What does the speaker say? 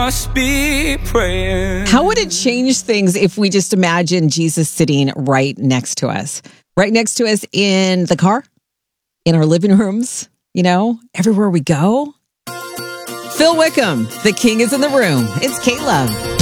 Must be prayer. How would it change things if we just imagine Jesus sitting right next to us? Right next to us in the car, in our living rooms, everywhere we go. Phil Wickham, the king is in the room. It's K-Love.